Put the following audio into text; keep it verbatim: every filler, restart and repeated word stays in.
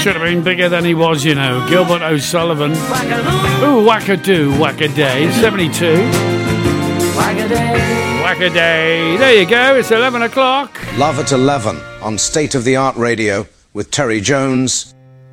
Should have been bigger than he was, you know. Gilbert O'Sullivan. Ooh, wackadoo, wackaday. seventy-two. Wackaday. Wackaday. There you go. It's eleven o'clock. Love at eleven on State of the Art Radio with Terry Jones